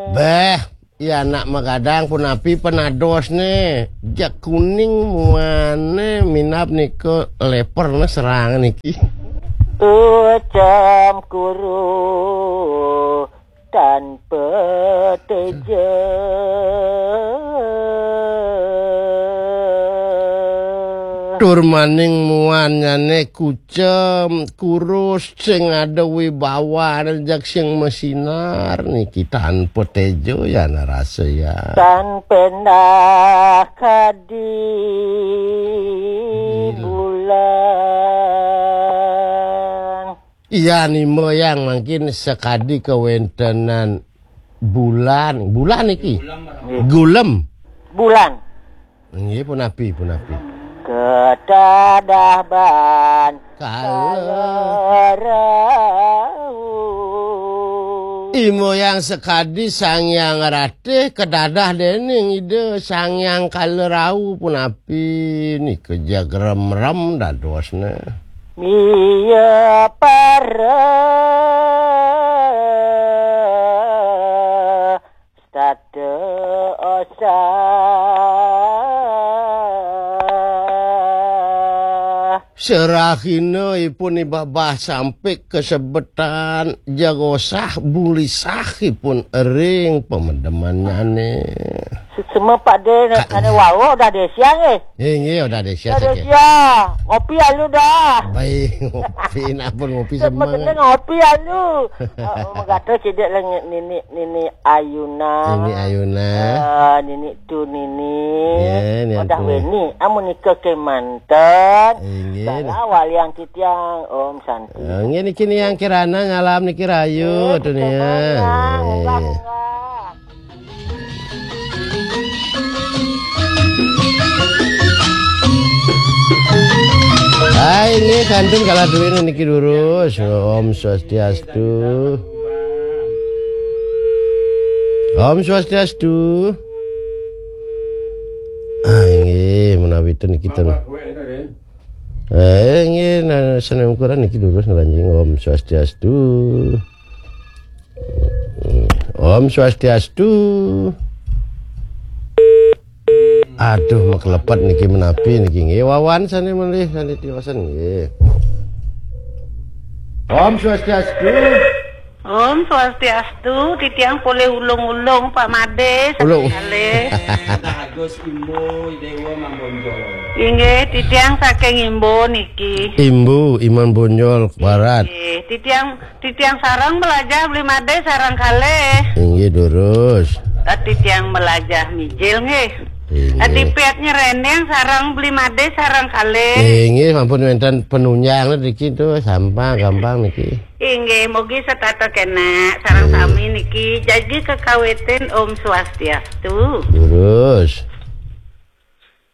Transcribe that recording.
Beh, ya anak magadang pun api penados nih. Jak kuning muane minap nih ke leper na serangan niki. Ucam kuru tanpa teja. Tur maning muanyane kucem kurus sing ada wibawa jak sing mesinar niki tanpa tejo ya narasa ya. Tan pernah kadi bulan. Iya nih moyang mungkin sekadi kewentenan bulan niki. Gulem. Bulan. Nggih pun api. Kedadah ban kalerau. Imo yang sekadi sangyang ratih kedadah dening ide sangyang kalerau pun api nih keja gerem-rem dadosna. Mia para state osa. Serahino ipun ibabah sampai kesebetan jagosah bulisah ipun ering pemedemannya nih. Semua Pak De ada wawo udah desia Iya udah desia sakit. Ngopi alu dah. Baik ngopi napun ngopi semangat. Ngopi alu. Mengata cedek lah nini Ayuna. Nini Ayuna. Nini tu nini. Iya udah weni amun nikah ke mantan. Iya. Awal yang kitiang Om Santi. Ini kini yang kirana ngalam niki rayu tuh nih ya. Ini kantun kalah duit niki lurus. Om Swastiastu. Om Swastiastu. Ini menawitan niki tuh. Ini seneng ukuran niki lurus ngelanjing Om Swastiastu. Om Swastiastu. Aduh maklepat niki menapi niki nggih wawan sane melih sane diwasan nggih. Om Swastiastu. Om Swastiastu, titiang boleh ulung-ulung Pak Made sakale. Agus Imbo Dewa Mambonjol. Inggih, titiang saking Imbo niki. Imbu Iman Bonjol Barat. Titiang sarang melajah beli Made sarang kale. Inggih durus. Titiang melajah mijil nggih. Tipiatnya reneng sarang beli Made sarang kale. Inggih mampun wonten penunyang niki tuh gampang niki. Inggih mugi setata kena sarang sami niki jadi kekawetin Om Swastiastu. Durus.